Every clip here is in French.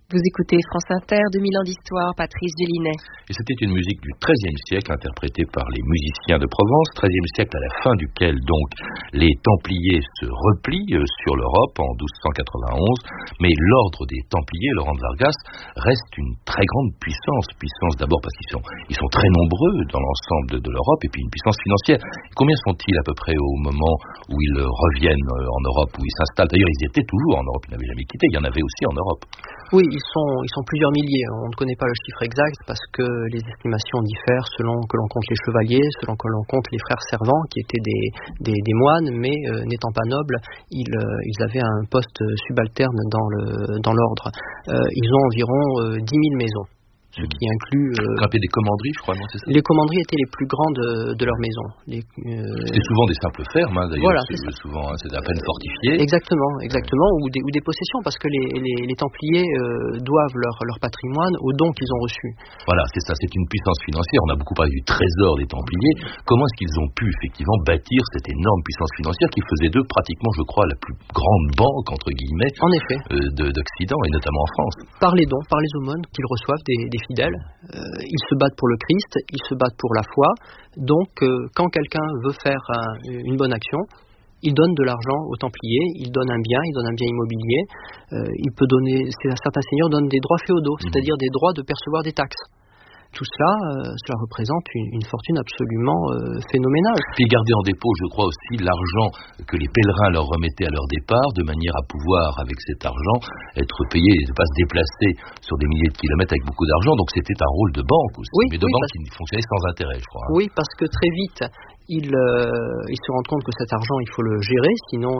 Vous écoutez France Inter, 2000 ans d'histoire, Patrice Gélinet. Et c'était une musique du XIIIe siècle interprétée par les musiciens de Provence, XIIIe siècle à la fin duquel donc les Templiers se replient sur l'Europe en 1291, mais l'ordre des Templiers, Laurent de Vargas, reste une très grande puissance d'abord parce qu'ils sont très nombreux dans l'ensemble de l'Europe et puis une puissance financière. Combien sont-ils à peu près au moment où ils reviennent en Europe, où ils s'installent? D'ailleurs, ils étaient toujours en Europe, ils n'avaient jamais quitté, il y en avait aussi en Europe. Oui, ils sont plusieurs milliers. On ne connaît pas le chiffre exact parce que les estimations diffèrent selon que l'on compte les chevaliers, selon que l'on compte les frères servants qui étaient des moines, mais n'étant pas nobles, ils avaient un poste subalterne dans l'ordre. Ils ont environ 10 000 maisons. Ce qui inclut... Appelé des commanderies, je crois, non, c'est ça? Les commanderies étaient les plus grandes de leur maison. C'est souvent des simples fermes, d'ailleurs. Voilà, c'est souvent, c'est à peine fortifié. Exactement, ou des possessions, parce que les Templiers doivent leur patrimoine aux dons qu'ils ont reçus. Voilà, c'est ça, c'est une puissance financière. On a beaucoup parlé du trésor des Templiers. Comment est-ce qu'ils ont pu, effectivement, bâtir cette énorme puissance financière qui faisait d'eux pratiquement, je crois, la plus grande banque, entre guillemets, en effet, d'Occident, et notamment en France? Par les dons, par les aumônes qu'ils reçoivent des fidèles. Ils se battent pour le Christ, ils se battent pour la foi. Donc, quand quelqu'un veut faire une bonne action, il donne de l'argent aux Templiers, il donne un bien immobilier. Il peut donner, certains seigneurs donnent des droits féodaux, c'est-à-dire des droits de percevoir des taxes. Tout cela représente une fortune absolument phénoménale. Puis garder en dépôt, je crois aussi, l'argent que les pèlerins leur remettaient à leur départ, de manière à pouvoir, avec cet argent, être payés et ne pas se déplacer sur des milliers de kilomètres avec beaucoup d'argent. Donc c'était un rôle de banque aussi, mais de banque qui fonctionnait sans intérêt, je crois. Oui, parce que très vite, ils se rendent compte que cet argent, il faut le gérer, sinon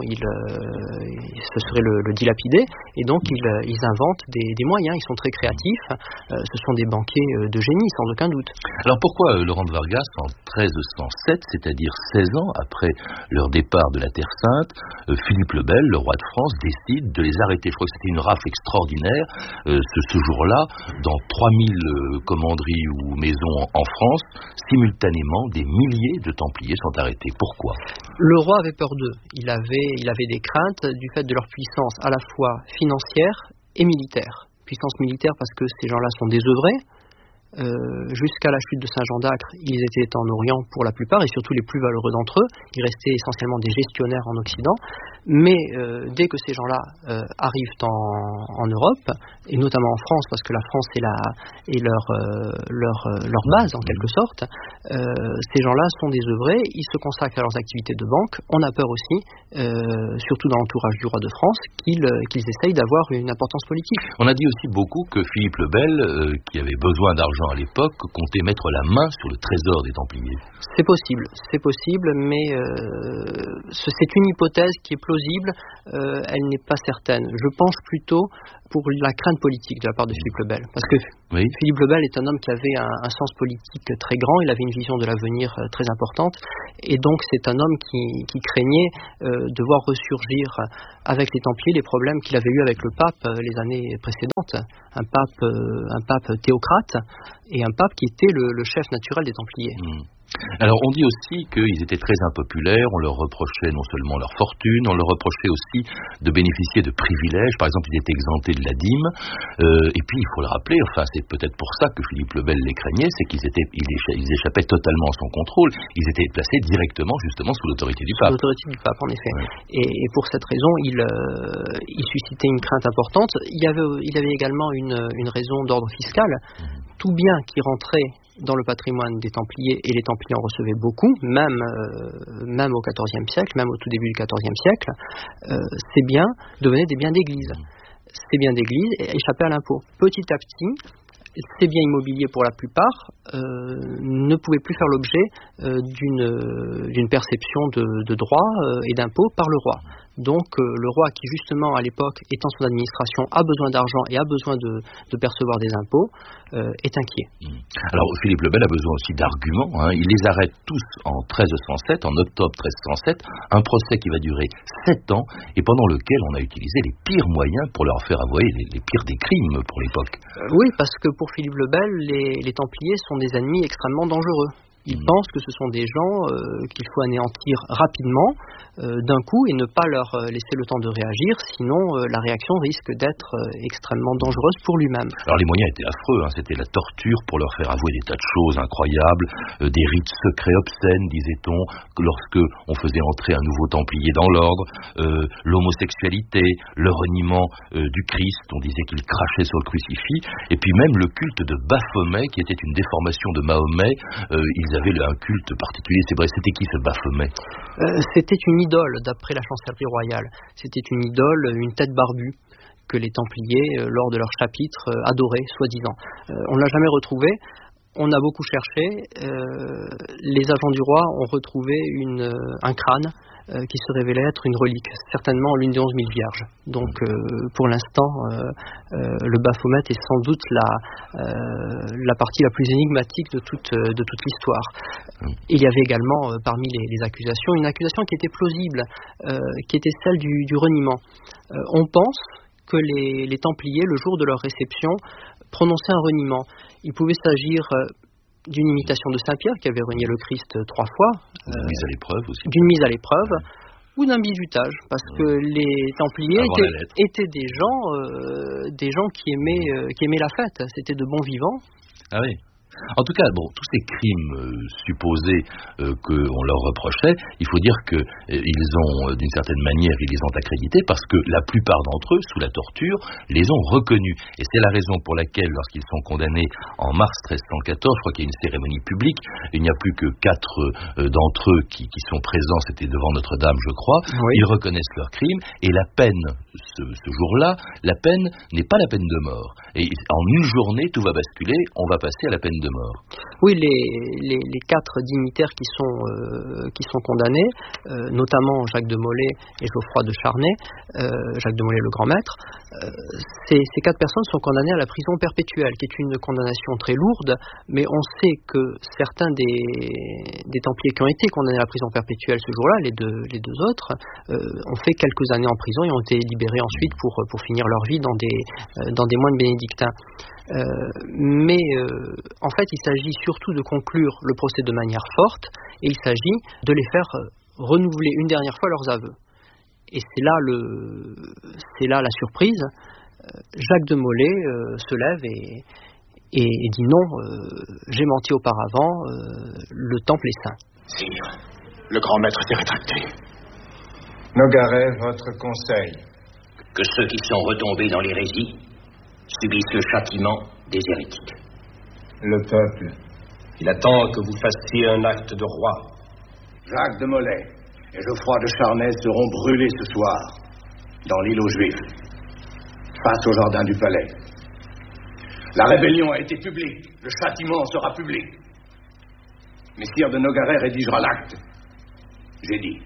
ce serait le dilapider. Et donc, ils inventent des moyens, ils sont très créatifs. Ce sont des banquiers de génie, sans aucun doute. Alors pourquoi Laurent de Vargas, en 1307, c'est-à-dire 16 ans après leur départ de la Terre Sainte, Philippe le Bel, le roi de France, décide de les arrêter? Je crois que c'était une rafle extraordinaire. Ce jour-là, dans 3000 commanderies ou maisons en France, simultanément, des milliers de Templiers sont arrêtés. Pourquoi? Le roi avait peur d'eux. Il avait des craintes du fait de leur puissance à la fois financière et militaire. Puissance militaire parce que ces gens-là sont désœuvrés. Jusqu'à la chute de Saint-Jean d'Acre, ils étaient en Orient pour la plupart, et surtout les plus valeureux d'entre eux. Ils restaient essentiellement des gestionnaires en Occident. Mais dès que ces gens-là arrivent en Europe, et notamment en France, parce que la France est leur base en quelque sorte, ces gens-là sont désœuvrés, ils se consacrent à leurs activités de banque. On a peur aussi, surtout dans l'entourage du roi de France, qu'ils essayent d'avoir une importance politique. On a dit aussi beaucoup que Philippe le Bel, qui avait besoin d'argent à l'époque, comptait mettre la main sur le trésor des Templiers. C'est possible, mais c'est une hypothèse qui est plausible, elle n'est pas certaine. Je penche plutôt pour la crainte politique de la part de Philippe le Bel, parce que Philippe le Bel est un homme qui avait un sens politique très grand, il avait une vision de l'avenir très importante, et donc c'est un homme qui craignait de voir ressurgir avec les Templiers les problèmes qu'il avait eu avec le pape les années précédentes, un pape théocrate, et un pape qui était le chef naturel des Templiers. Alors on dit aussi qu'ils étaient très impopulaires, on leur reprochait non seulement leur fortune, on leur reprochait aussi de bénéficier de privilèges, par exemple ils étaient exemptés de la dîme, et puis il faut le rappeler, enfin c'est peut-être pour ça que Philippe le Bel les craignait, c'est qu'ils échappaient totalement à son contrôle, ils étaient placés directement justement sous l'autorité du pape. Sous l'autorité du pape, en effet. Ouais. Et pour cette raison, il suscitait une crainte importante. Il y avait également une raison d'ordre fiscal. Tout bien qui rentrait dans le patrimoine des Templiers, et les Templiers en recevaient beaucoup, même au XIVe siècle, même au tout début du XIVe siècle, ces biens devenaient des biens d'église. Ces biens d'église échappaient à l'impôt. Petit à petit, ces biens immobiliers, pour la plupart, ne pouvaient plus faire l'objet d'une perception de droits et d'impôts par le roi. Donc le roi, qui justement à l'époque, étant son administration, a besoin d'argent et a besoin de percevoir des impôts, est inquiet. Alors Philippe le Bel a besoin aussi d'arguments. Il les arrête tous en 1307, en octobre 1307, un procès qui va durer 7 ans et pendant lequel on a utilisé les pires moyens pour leur faire avouer les pires des crimes pour l'époque. Oui, parce que pour Philippe le Bel, les Templiers sont des ennemis extrêmement dangereux. Ils pensent que ce sont des gens qu'il faut anéantir rapidement, d'un coup, et ne pas leur laisser le temps de réagir, sinon la réaction risque d'être extrêmement dangereuse pour lui-même. Alors les moyens étaient affreux, c'était la torture pour leur faire avouer des tas de choses incroyables, des rites secrets obscènes, disait-on, lorsque on faisait entrer un nouveau templier dans l'ordre, l'homosexualité, le reniement du Christ, on disait qu'il crachait sur le crucifix, et puis même le culte de Baphomet, qui était une déformation de Mahomet. Ils avaient un culte particulier, c'est vrai. C'était qui ce Baphomet? C'était une idole, d'après la chancellerie royale. C'était une idole, une tête barbue, que les Templiers, lors de leur chapitre, adoraient, soi-disant. On ne l'a jamais retrouvé. On a beaucoup cherché. Les agents du roi ont retrouvé un crâne qui se révélait être une relique, certainement l'une des 11 000 vierges. Donc, pour l'instant, le Baphomet est sans doute la partie la plus énigmatique de toute l'histoire. Il y avait également, parmi les accusations, une accusation qui était plausible, qui était celle du reniement. On pense que les Templiers, le jour de leur réception, prononçaient un reniement. Il pouvait s'agir d'une imitation de Saint-Pierre, qui avait renié le Christ 3 fois. D'une mise à l'épreuve aussi. D'une mise à l'épreuve, ou d'un bizutage, parce que les Templiers étaient des gens qui aimaient la fête. C'était de bons vivants. Ah oui. En tout cas, tous ces crimes supposés qu'on leur reprochait, il faut dire que ils ont, d'une certaine manière, ils les ont accrédités parce que la plupart d'entre eux, sous la torture, les ont reconnus. Et c'est la raison pour laquelle, lorsqu'ils sont condamnés en mars 1314, je crois qu'il y a une cérémonie publique, il n'y a plus que 4 d'entre eux qui sont présents, c'était devant Notre-Dame, je crois. Oui. Ils reconnaissent leurs crimes et la peine, ce jour-là, la peine n'est pas la peine de mort. Et en une journée, tout va basculer, on va passer à la peine de mort. Oui, les 4 dignitaires qui sont condamnés, notamment Jacques de Molay et Geoffroy de Charnay, Jacques de Molay le grand maître, ces 4 personnes sont condamnées à la prison perpétuelle, qui est une condamnation très lourde, mais on sait que certains des Templiers qui ont été condamnés à la prison perpétuelle ce jour-là, les deux autres, ont fait quelques années en prison et ont été libérés ensuite pour finir leur vie dans des moines bénédictins. Mais en fait, il s'agit surtout de conclure le procès de manière forte, et il s'agit de les faire renouveler une dernière fois leurs aveux. Et c'est là la surprise. Jacques de Molay se lève et dit non, j'ai menti auparavant, le temple est saint. Sire, le grand maître s'est rétracté. Nogaret, votre conseil? Que ceux qui sont retombés dans l'hérésie subissent le châtiment des hérétiques. Le peuple, il attend que vous fassiez un acte de roi. Jacques de Molay et Geoffroy de Charnay seront brûlés ce soir dans l'île aux Juifs, face au jardin du palais. La rébellion a été publique, le châtiment sera public. Messire de Nogaret rédigera l'acte. J'ai dit.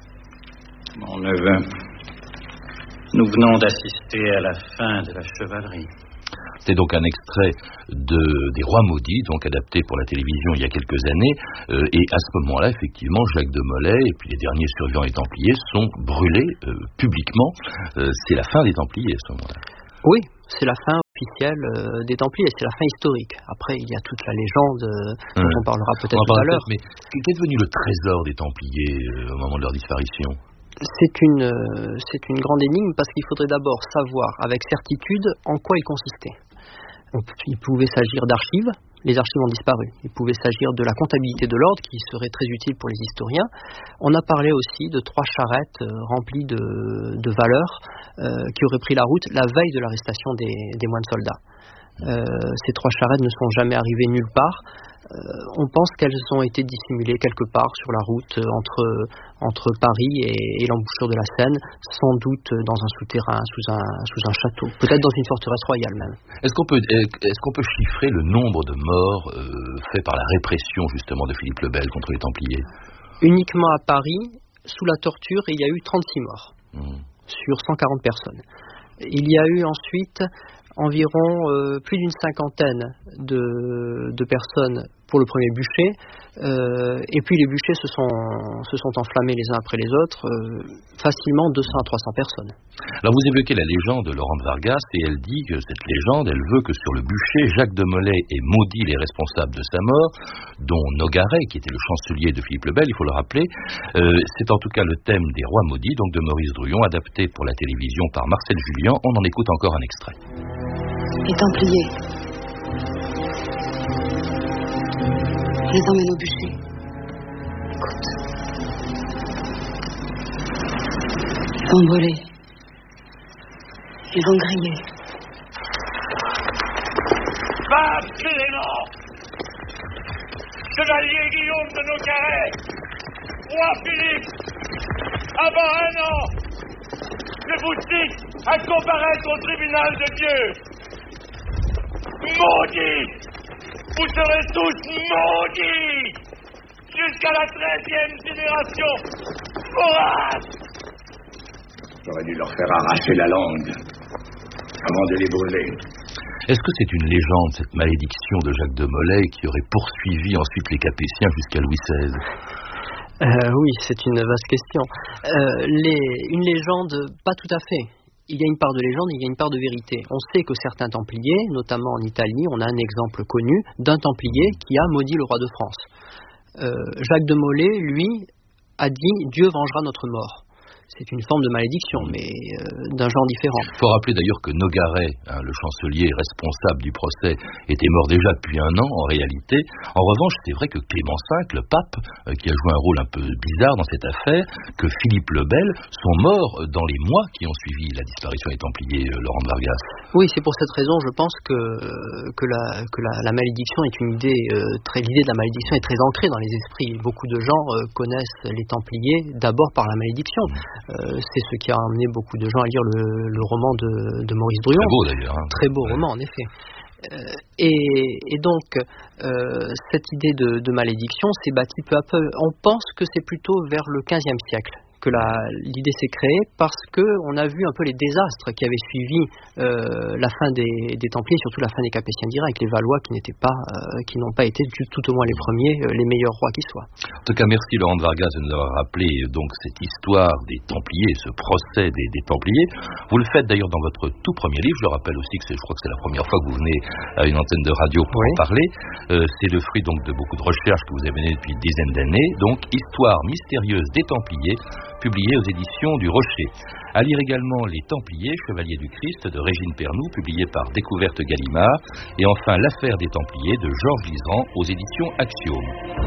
Mon neveu, nous venons d'assister à la fin de la chevalerie. C'est donc un extrait des Rois maudits, donc adapté pour la télévision il y a quelques années, et à ce moment-là, effectivement, Jacques de Molay et puis les derniers survivants des Templiers sont brûlés publiquement. C'est la fin des Templiers à ce moment-là. Oui, c'est la fin officielle des Templiers, c'est la fin historique. Après, il y a toute la légende dont on parlera peut-être tout à l'heure. Mais qu'est devenu le trésor des Templiers au moment de leur disparition ? C'est une grande énigme parce qu'il faudrait d'abord savoir avec certitude en quoi il consistait. Il pouvait s'agir d'archives, les archives ont disparu. Il pouvait s'agir de la comptabilité de l'ordre qui serait très utile pour les historiens. On a parlé aussi de 3 charrettes remplies de valeurs qui auraient pris la route la veille de l'arrestation des moines soldats. Ces 3 charrettes ne sont jamais arrivées nulle part. On pense qu'elles ont été dissimulées quelque part sur la route entre Paris et l'embouchure de la Seine, sans doute dans un souterrain, sous un château, peut-être dans une forteresse royale même. Est-ce qu'on peut chiffrer le nombre de morts faits par la répression justement de Philippe le Bel contre les Templiers ? Uniquement à Paris, sous la torture, il y a eu 36 morts sur 140 personnes. Il y a eu ensuite environ plus d'une cinquantaine de personnes pour le premier bûcher, et puis les bûchers se sont enflammés les uns après les autres, facilement 200 à 300 personnes. Alors vous évoquez la légende de Laurent de Vargas, et elle dit que cette légende, elle veut que sur le bûcher, Jacques de Molay ait maudit les responsables de sa mort, dont Nogaret, qui était le chancelier de Philippe le Bel, il faut le rappeler. C'est en tout cas le thème des Rois maudits, donc de Maurice Druon, adapté pour la télévision par Marcel Julien. On en écoute encore un extrait. Les Templiers. Je les emmène au bûcher. Écoute. Ils vont brûler. Ils vont griller. Pape Clément, chevalier Guillaume de Nogaret, roi Philippe, avant un an, je vous cite à comparaître au tribunal de Dieu. Maudits! Vous serez tous maudits jusqu'à la 13e génération. Vorace! J'aurais dû leur faire arracher la langue avant de les brûler. Est-ce que c'est une légende, cette malédiction de Jacques de Molay, qui aurait poursuivi ensuite les Capétiens jusqu'à Louis XVI? Oui, c'est une vaste question. Une légende, pas tout à fait. Il y a une part de légende, il y a une part de vérité. On sait que certains Templiers, notamment en Italie, on a un exemple connu d'un Templier qui a maudit le roi de France. Jacques de Molay, lui, a dit « Dieu vengera notre mort ». C'est une forme de malédiction, mais d'un genre différent. Il faut rappeler d'ailleurs que Nogaret, le chancelier responsable du procès, était mort déjà depuis un an en réalité. En revanche, c'est vrai que Clément V, le pape, qui a joué un rôle un peu bizarre dans cette affaire, que Philippe le Bel, sont morts dans les mois qui ont suivi la disparition des Templiers, Laurent de Vargas. Oui, c'est pour cette raison, je pense que la malédiction est une idée l'idée de la malédiction est très ancrée dans les esprits. Beaucoup de gens connaissent les Templiers d'abord par la malédiction. C'est ce qui a amené beaucoup de gens à lire le roman de Maurice Druon. Très beau d'ailleurs. Très beau roman, en effet. Et donc, cette idée de malédiction s'est bâtie peu à peu. On pense que c'est plutôt vers le XVe siècle que l'idée s'est créée, parce qu'on a vu un peu les désastres qui avaient suivi la fin des Templiers, surtout la fin des Capétiens directs, les Valois qui n'ont pas été tout au moins les premiers, les meilleurs rois qui soient. En tout cas, merci Laurent de Vargas de nous avoir rappelé donc cette histoire des Templiers, ce procès des Templiers. Vous le faites d'ailleurs dans votre tout premier livre. Je le rappelle aussi que je crois que c'est la première fois que vous venez à une antenne de radio pour en parler. C'est le fruit donc de beaucoup de recherches que vous avez menées depuis une dizaine d'années. Donc, Histoire mystérieuse des Templiers, publié aux éditions du Rocher. À lire également Les Templiers, Chevaliers du Christ de Régine Pernoud, publié par Découverte Gallimard. Et enfin, L'affaire des Templiers de Georges Liseran aux éditions Axiome.